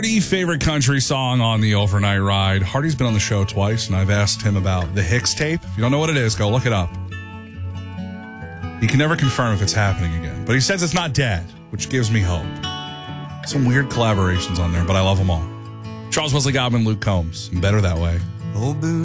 Hardy favorite country song on the overnight ride. Hardy's been on the show twice, and I've asked him about the Hicks tape. If you don't know what it is, go look it up. He can never confirm if it's happening again, but he says it's not dead, which gives me hope. Some weird collaborations on there, but I love them all. Charles Wesley Godwin, Luke Combs, and Better That Way.